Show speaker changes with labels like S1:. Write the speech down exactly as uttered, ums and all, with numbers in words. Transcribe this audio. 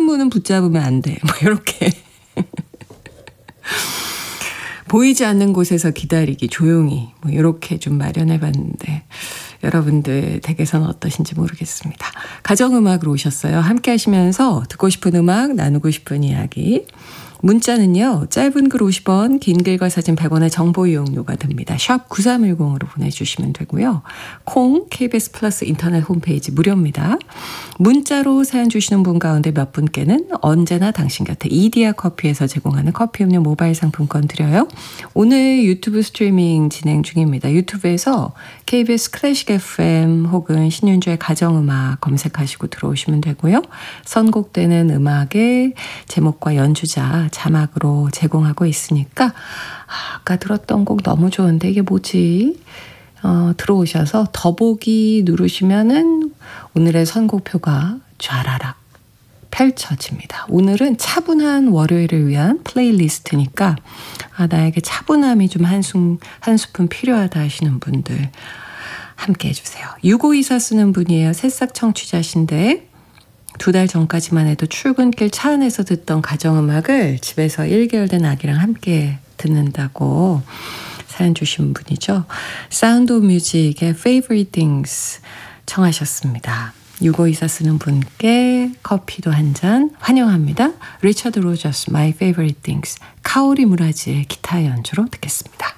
S1: 창문은 붙잡으면 안 돼. 뭐 이렇게. 보이지 않는 곳에서 기다리기 조용히 뭐 이렇게 좀 마련해 봤는데 여러분들 댁에서는 어떠신지 모르겠습니다. 가정음악으로 오셨어요. 함께 하시면서 듣고 싶은 음악, 나누고 싶은 이야기. 문자는요. 짧은 글 오십 원, 긴 글과 사진 백 원의 정보 이용료가 됩니다. 샵 구삼일공으로 보내주시면 되고요. 콩, 케이비에스 플러스 인터넷 홈페이지 무료입니다. 문자로 사연 주시는 분 가운데 몇 분께는 언제나 당신 곁에 이디야 커피에서 제공하는 커피 음료 모바일 상품권 드려요. 오늘 유튜브 스트리밍 진행 중입니다. 유튜브에서 케이비에스 클래식 에프엠 혹은 신윤주의 가정음악 검색하시고 들어오시면 되고요. 선곡되는 음악의 제목과 연주자 자막으로 제공하고 있으니까 아, 아까 들었던 곡 너무 좋은데 이게 뭐지? 어, 들어오셔서 더보기 누르시면은 오늘의 선곡표가 쫘라락 펼쳐집니다. 오늘은 차분한 월요일을 위한 플레이리스트니까 아, 나에게 차분함이 좀 한숨, 한 스푼 필요하다 하시는 분들 함께 해주세요. 육오이사 쓰는 분이에요. 새싹 청취자신데 두 달 전까지만 해도 출근길 차 안에서 듣던 가정음악을 집에서 일 개월 된 아기랑 함께 듣는다고 사연 주신 분이죠. 사운드 오브 뮤직의 Favorite Things 청하셨습니다. 육오이사 쓰는 분께 커피도 한 잔 환영합니다. 리처드 로저스 My Favorite Things 카오리 무라지의 기타 연주로 듣겠습니다.